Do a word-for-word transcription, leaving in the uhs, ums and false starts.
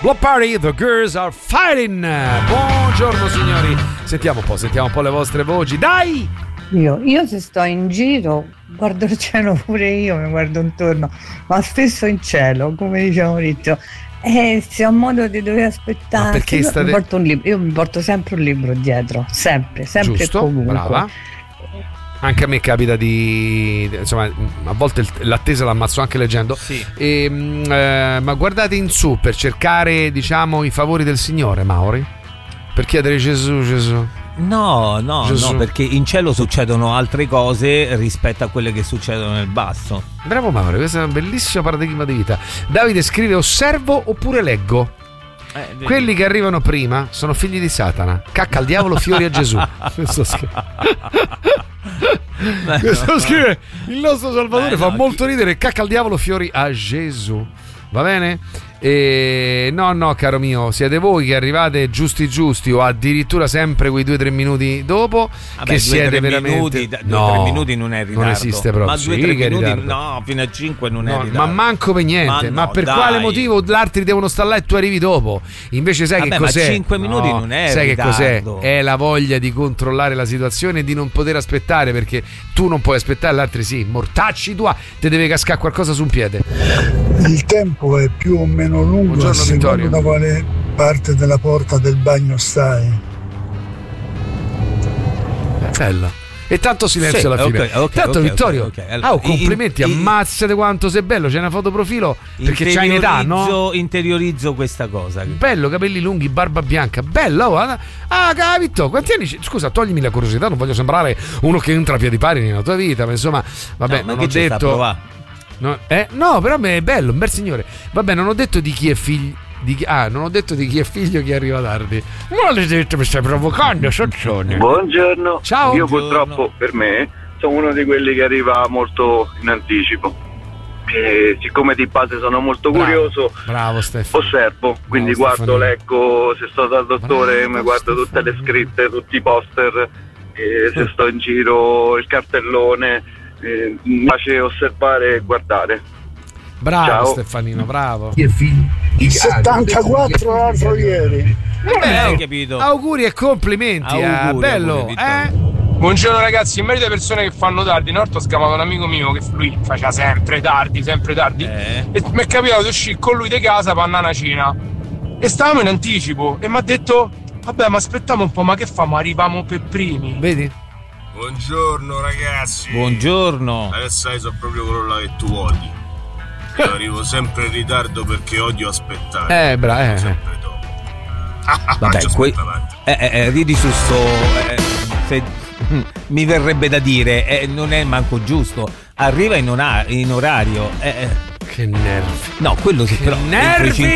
Block Party, the girls are fighting. Buongiorno signori, sentiamo un po', sentiamo un po' le vostre voci, dai! Io, io se sto in giro guardo il cielo pure io, mi guardo intorno, ma spesso in cielo, come diceva Maurizio. Eh, se ho modo di dover aspettare. Ma perché io, state... mi porto un libro, io mi porto sempre un libro dietro, sempre, sempre. Giusto, e comunque. Brava. Anche a me capita di, insomma, a volte l'attesa l'ammazzo anche leggendo. Sì. E, eh, ma guardate in su per cercare, diciamo, i favori del Signore, Mauri, per chiedere Gesù, Gesù. No, no, Gesù. no, perché in cielo succedono altre cose rispetto a quelle che succedono nel basso. Bravo Mauri, questo è un bellissimo paradigma di vita. Davide scrive: osservo oppure leggo. Eh, Quelli che arrivano prima sono figli di Satana. Cacca al diavolo, fiori a Gesù. Questo scrive. Questo scrive il nostro Salvatore. Beh, fa no, molto chi... ridere. Cacca al diavolo, fiori a Gesù. Va bene? E no, no, caro mio, siete voi che arrivate giusti giusti o addirittura sempre quei due o tre minuti dopo. Vabbè, che siete veramente minuti, due, no, tre minuti non è ritardo. Non esiste proprio. Ma due sì, tre minuti ritardo. No, fino a cinque non no, è ritardo. Ma manco per niente. Ma, ma, ma no, per dai. quale motivo l'altri devono stare là e tu arrivi dopo? Invece sai Vabbè, che cos'è? Ma cinque minuti no, non è sai ritardo. Che cos'è? È la voglia di controllare la situazione e di non poter aspettare, perché tu non puoi aspettare, gli altri sì. Mortacci tua, te deve cascare qualcosa su un piede. Il tempo è più o meno lungo. Buongiorno, Vittorio. Da quale parte della porta del bagno stai? Bella. E tanto silenzio sì, alla fine. Okay, okay, tanto okay, Vittorio. okay, okay. Allora, ah, oh, complimenti, in, in, ammazzate quanto sei bello. C'è una fotoprofilo perché c'hai in età, no? Interiorizzo questa cosa. Bello, capelli lunghi, barba bianca. Bello. Oh, ah, capito. Quanti anni? Scusa, toglimi la curiosità, non voglio sembrare uno che entra a piedi pari nella tua vita, ma insomma, vabbè, no, ma non che ho c'è detto no, eh, no, però a me è bello, un bel signore. Vabbè, non ho detto di chi è figlio. Di chi, ah, non ho detto di chi è figlio chi arriva tardi. Maledetto, mi stai provocando, Soccione. Buongiorno. Ciao. Io Buongiorno. purtroppo per me sono uno di quelli che arriva molto in anticipo. E siccome di base sono molto bravo, curioso, bravo Stefano. osservo, quindi bravo, guardo, Stefano. leggo, se sto dal dottore Bravo, mi guardo tutte le scritte, tutti i poster, e se sto in giro il cartellone, eh, mi piace osservare e guardare. Bravo. Ciao. Stefanino, bravo. settantaquattro l'altro ieri. Eh, hai capito. Auguri e complimenti, auguri, eh, bello, auguri, eh? Buongiorno ragazzi, in merito alle persone che fanno tardi, una volta ho scamato un amico mio che lui faceva sempre tardi, sempre tardi, eh. e mi è capitato di uscire con lui di casa per andare a una cena e stavamo in anticipo e mi ha detto: vabbè, ma aspettiamo un po', ma che famo? Arriviamo per primi. Vedi? Buongiorno ragazzi. Buongiorno. Adesso io so proprio quello là che tu odi. Io arrivo sempre in ritardo perché odio aspettare. Eh, bravo, eh. Sempre dopo. Vabbè, que- eh, eh, eh, ridi su sto. Eh, se, mi verrebbe da dire, eh, non è manco giusto. Arriva in, ona- in orario. Eh, che nervi. No, quello sì, che però. nervi!